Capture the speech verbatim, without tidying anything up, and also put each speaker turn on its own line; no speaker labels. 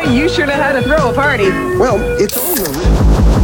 You sure know how to throw a party.
Well, it's all the...